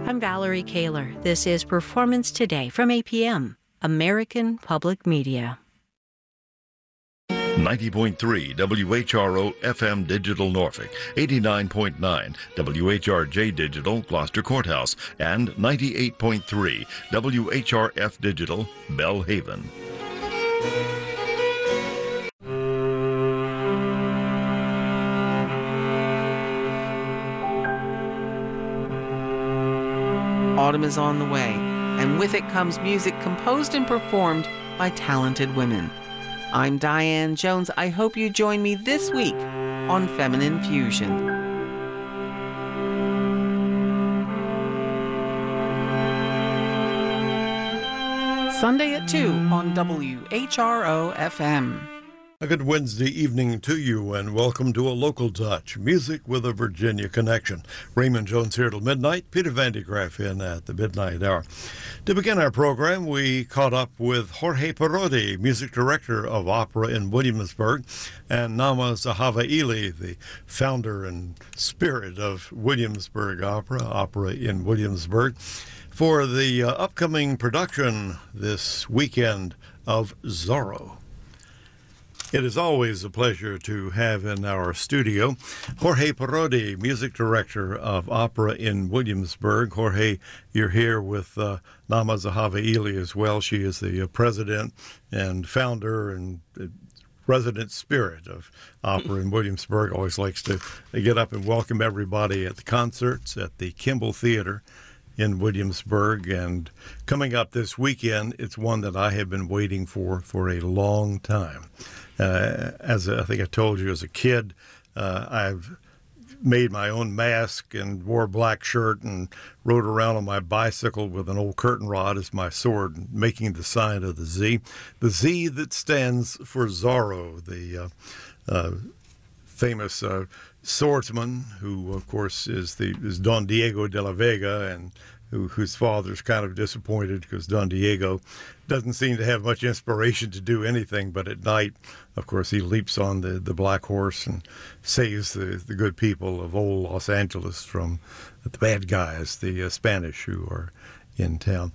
I'm Valerie Kaler. This is Performance Today from APM, American Public Media. 90.3 WHRO FM Digital Norfolk, 89.9 WHRJ Digital Gloucester Courthouse, and 98.3 WHRF Digital Belhaven. Autumn is on the way, and with it comes music composed and performed by talented women. I'm Diane Jones. I hope you join me this week on Feminine Fusion. Sunday at 2 on WHRO FM. A good Wednesday evening to you, and welcome to A Local Touch, music with a Virginia connection. Raymond Jones here till midnight, Peter Van de Graaff in at the midnight hour. To begin our program, we caught up with Jorge Parodi, music director of opera in Williamsburg, and Nama Zahawaili, the founder and spirit of Williamsburg Opera in Williamsburg, for the upcoming production this weekend of Zorro. It is always a pleasure to have in our studio Jorge Parodi, music director of opera in Williamsburg. Jorge, you're here with Nama Zahawaili as well. She is the president and founder and resident spirit of opera in Williamsburg. Always likes to get up and welcome everybody at the concerts at the Kimball Theater in Williamsburg. And coming up this weekend, it's one that I have been waiting for a long time. As I think I told you, as a kid, I've made my own mask and wore a black shirt and rode around on my bicycle with an old curtain rod as my sword, making the sign of the Z that stands for Zorro, the famous swordsman who, of course, is Don Diego de la Vega, and whose father's kind of disappointed because Don Diego doesn't seem to have much inspiration to do anything, but at night, of course, he leaps on the black horse and saves the good people of old Los Angeles from the bad guys, the Spanish who are in town.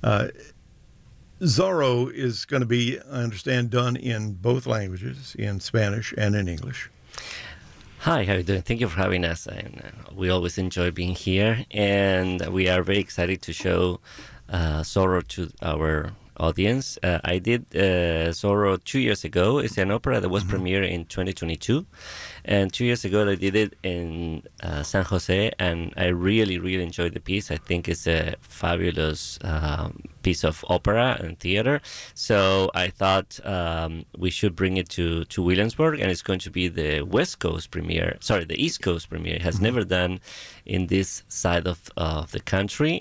Zorro is going to be, I understand, done in both languages, in Spanish and in English. Hi, how are you doing? Thank you for having us. And we always enjoy being here, and we are very excited to show Zorro to our audience. I did Zorro 2 years ago. It's an opera that was premiered in 2022, and 2 years ago I did it in San Jose, and I really, really enjoyed the piece. I think it's a fabulous piece of opera and theater. So I thought we should bring it to Williamsburg, and it's going to be the East Coast premiere. It has never done in this side of the country.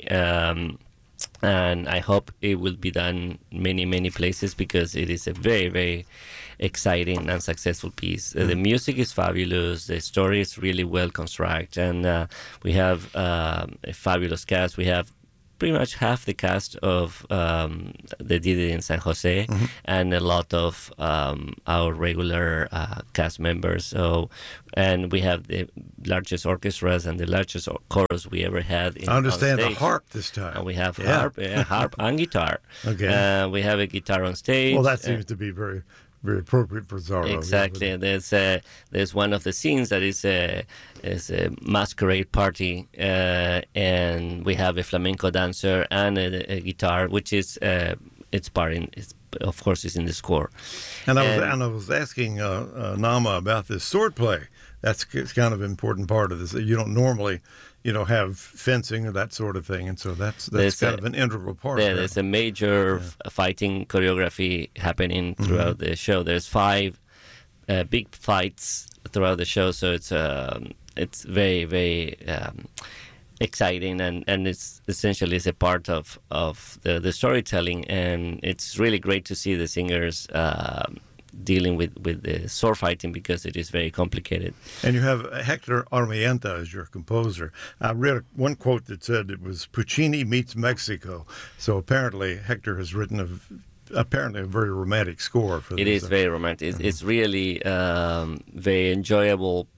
And I hope it will be done many, many places because it is a very, very exciting and successful piece. The music is fabulous. The story is really well constructed. And we have a fabulous cast. We have pretty much half the cast of they did it in San Jose, and a lot of our regular cast members. And we have the largest orchestras and the largest chorus we ever had. I understand the harp this time. And we have harp and guitar. Okay. We have a guitar on stage. Well, that seems to be very, very appropriate for Zorro. Exactly. There's one of the scenes that is a masquerade party, and we have a flamenco dancer and a guitar, which is its part in. Of course, is in the score. And I was asking Nama about this swordplay. That's kind of an important part of this. You don't normally, have fencing or that sort of thing, and so that's kind of an integral part. Yeah, there's a major fighting choreography happening throughout the show. There's 5 big fights throughout the show, so it's very, very exciting, and it's essentially a part of the storytelling, and it's really great to see the singers dealing with the sword fighting because it is very complicated. And you have Hector Armienta as your composer. I read one quote that said it was Puccini meets Mexico. So apparently Hector has written a very romantic score for this. It is very romantic. It's really very enjoyable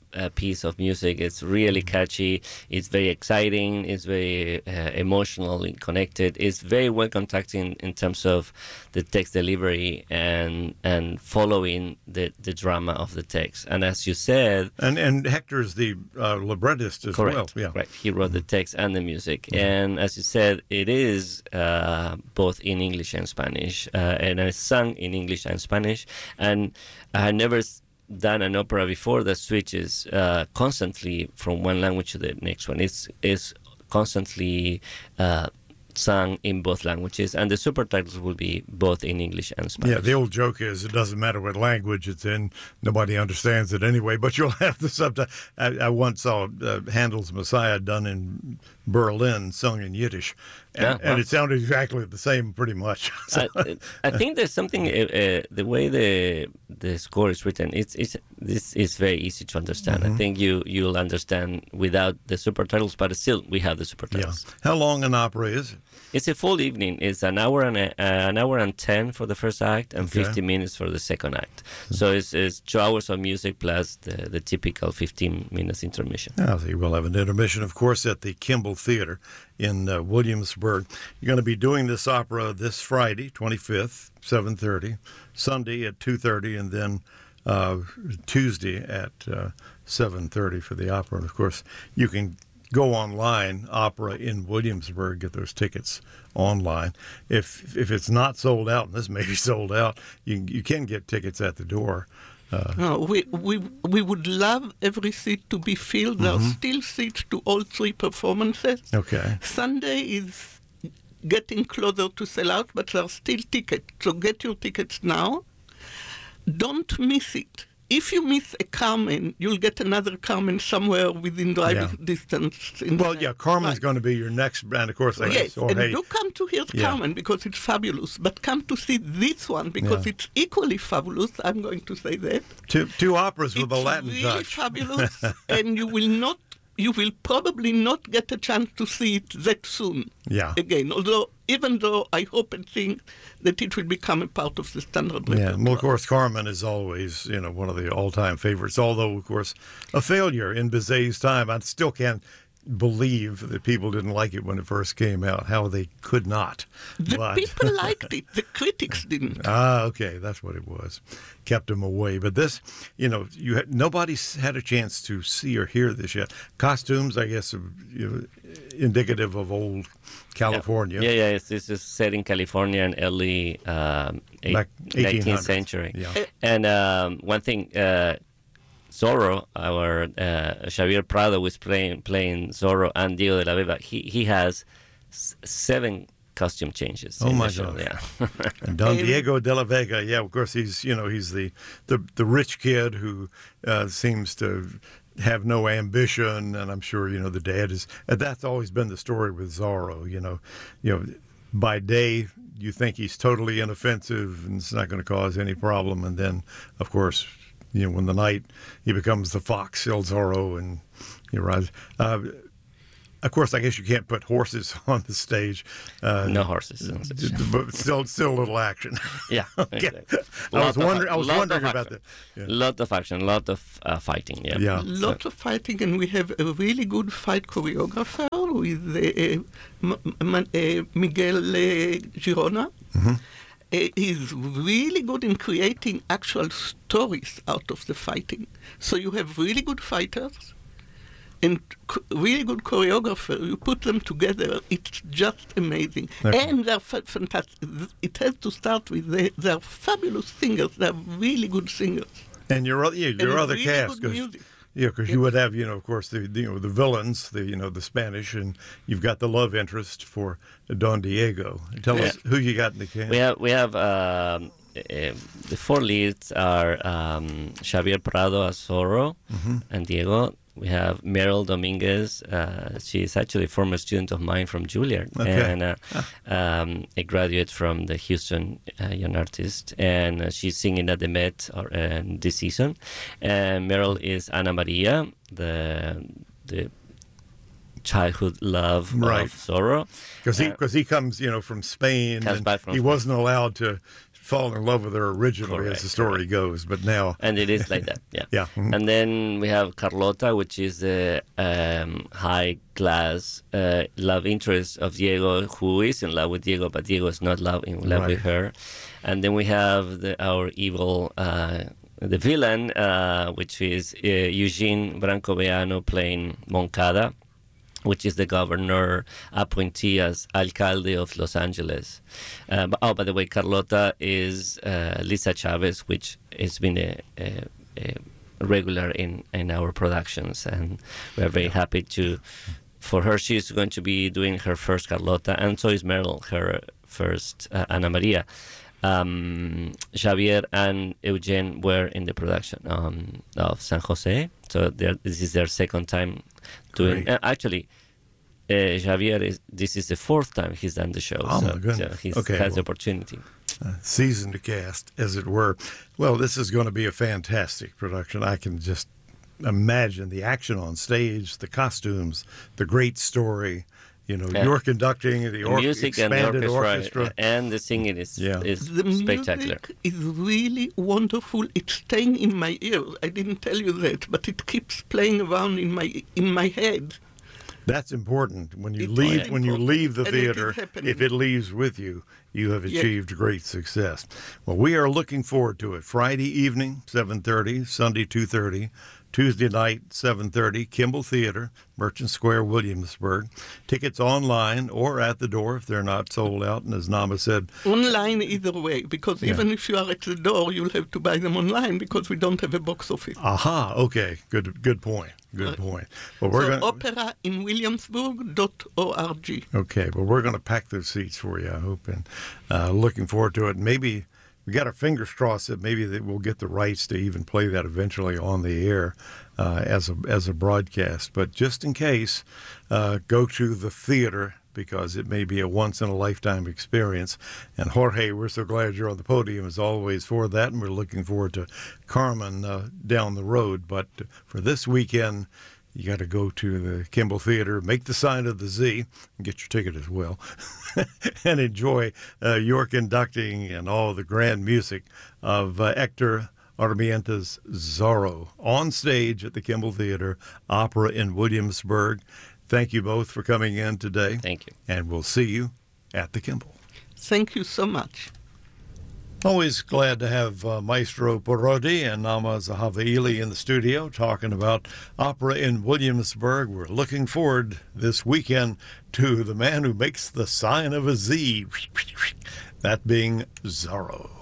piece of music. It's really catchy. It's very exciting. It's very emotionally connected. It's very well constructed in terms of the text delivery and following the drama of the text. And as you said, and Hector's the librettist as correct, well. Yeah, right. He wrote the text and the music. And as you said, it is both in English and Spanish, and it's sung in English and Spanish. And I had never done an opera before that switches constantly from one language to the next one. It's constantly sung in both languages, and the subtitles will be both in English and Spanish. Yeah, the old joke is it doesn't matter what language it's in, nobody understands it anyway, but you'll have the subtitle. I once saw Handel's Messiah done in Berlin, sung in Yiddish, and it sounded exactly the same pretty much. I think there's something, the way the score is written, this is very easy to understand. I think you'll understand without the subtitles, but still we have the subtitles. Yeah. How long an opera is it? It's a full evening. It's an hour and 10 for the first act and 50 minutes for the second act. So it's 2 hours of music plus the typical 15 minutes intermission. I think we'll have an intermission, of course, at the Kimball Theater in Williamsburg. You're going to be doing this opera this Friday, 25th, 7:30, Sunday at 2:30, and then Tuesday at 7:30 for the opera. And, of course, you can go online, Opera in Williamsburg, get those tickets online. If it's not sold out, and this may be sold out, you can get tickets at the door. We would love every seat to be filled. There are still seats to all 3 performances. Okay. Sunday is getting closer to sell out, but there are still tickets. So get your tickets now. Don't miss it. If you miss a Carmen, you'll get another Carmen somewhere within driving distance. Carmen's going to be your next band, of course. Yes, and do come to hear Carmen because it's fabulous. But come to see this one because it's equally fabulous. I'm going to say that. Two operas with a Latin really touch. Fabulous, and you will probably not get a chance to see it that soon again. Even though I hope and think that it will become a part of the standard repertoire. Well, of course, Carmen is always, one of the all-time favorites, although, of course, a failure in Bizet's time. I still can't believe that people didn't like it when it first came out, how they could not. The people liked it. The critics didn't. Okay, that's what it was. Kept them away. But this, nobody's had a chance to see or hear this yet. Costumes, I guess, indicative of old California. Yeah. This is set in California in early 19th century. Yeah. And one thing, Zorro, our Xavier Prado was playing Zorro, and Diego de la Vega. He has 7 costume changes. Oh in my the show. God! Yeah. And Don Diego de la Vega. Yeah, of course he's the rich kid who seems to have no ambition, and I'm sure the dad is. And that's always been the story with Zorro. By day you think he's totally inoffensive and it's not going to cause any problem, and then of course. When the night he becomes the fox, El Zorro, and rides. Of course, I guess you can't put horses on the stage. No horses on the stage. But still a little action. Yeah. Okay. Exactly. I was wondering about that. Yeah. Lot of action, lot of fighting. Yeah. Lot of fighting, and we have a really good fight choreographer with Miguel Girona. Mm-hmm. He's really good in creating actual stories out of the fighting. So you have really good fighters and really good choreographer. You put them together, it's just amazing. Okay. And they're fantastic. It has to start with they're fabulous singers. They're really good singers. And your other really cast, good music. because you would have, of course, the villains, the Spanish, and you've got the love interest for Don Diego. Tell us who you got in the cast. We have the 4 leads are Xavier Prado as Zorro and Diego. We have Meryl Dominguez. She's actually a former student of mine from Juilliard, and a graduate from the Houston Young Artist, and she's singing at the Met this season. And Meryl is Ana Maria, the childhood love of Zorro. Because he comes, from Spain, and he wasn't allowed to fallen in love with her originally, as the story goes, but now... And it is like that, yeah. Yeah. Mm-hmm. And then we have Carlota, which is the high-class love interest of Diego, who is in love with Diego, but Diego is not in love with her. And then we have our evil... the villain, which is Eugene Brancoveano playing Moncada, which is the governor appointee as alcalde of Los Angeles. By the way, Carlota is Lisa Chavez, which has been a regular in our productions, and we're very happy for her. She's going to be doing her first Carlota, and so is Meryl, her first Ana Maria. Xavier and Eugene were in the production of San Jose, so this is their second time doing. Actually, Xavier this is the fourth time he's done the show. Oh, so, my goodness! So he has the opportunity. Seasoned cast, as it were. Well, this is going to be a fantastic production. I can just imagine the action on stage, the costumes, the great story. You're conducting the music and the orchestra. And the singing is spectacular. The music is really wonderful. It's staying in my ears. I didn't tell you that, but it keeps playing around in my head. That's important. When you leave the theater, if it leaves with you, you have achieved great success. Well, we are looking forward to it. Friday evening, 7:30, Sunday 2:30. Tuesday night, 7:30, Kimball Theater, Merchant Square, Williamsburg. Tickets online or at the door if they're not sold out. And as Nama said... Online either way, because even if you are at the door, you'll have to buy them online because we don't have a box office. Aha, okay. Good point. Good point. Well, operainwilliamsburg.org. Okay, well, we're going to pack those seats for you, I hope, and looking forward to it. Maybe... we got our fingers crossed that maybe we'll get the rights to even play that eventually on the air as a broadcast. But just in case, go to the theater because it may be a once-in-a-lifetime experience. And Jorge, we're so glad you're on the podium as always for that, and we're looking forward to Carmen down the road. But for this weekend, you got to go to the Kimball Theater, make the sign of the Z, and get your ticket as well, and enjoy your conducting and all the grand music of Hector Armienta's Zorro on stage at the Kimball Theater Opera in Williamsburg. Thank you both for coming in today. Thank you. And we'll see you at the Kimball. Thank you so much. Always glad to have Maestro Parodi and Nama Zahawaili in the studio talking about opera in Williamsburg. We're looking forward this weekend to the man who makes the sign of a Z, that being Zorro.